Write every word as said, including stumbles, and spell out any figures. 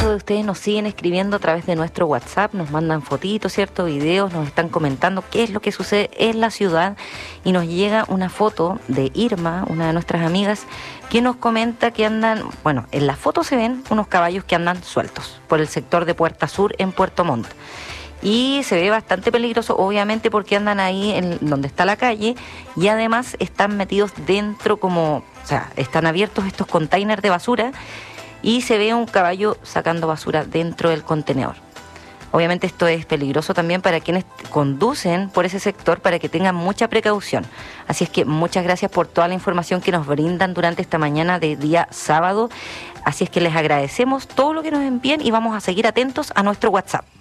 de ustedes nos siguen escribiendo a través de nuestro WhatsApp, nos mandan fotitos, ¿cierto? Videos, nos están comentando qué es lo que sucede en la ciudad y nos llega una foto de Irma, una de nuestras amigas, que nos comenta que andan, bueno, en la foto se ven unos caballos que andan sueltos por el sector de Puerta Sur en Puerto Montt. Y se ve bastante peligroso, obviamente, porque andan ahí en donde está la calle y además están metidos dentro como, o sea, están abiertos estos containers de basura y se ve un caballo sacando basura dentro del contenedor. Obviamente esto es peligroso también para quienes conducen por ese sector, para que tengan mucha precaución. Así es que muchas gracias por toda la información que nos brindan durante esta mañana de día sábado. Así es que les agradecemos todo lo que nos envíen y vamos a seguir atentos a nuestro WhatsApp.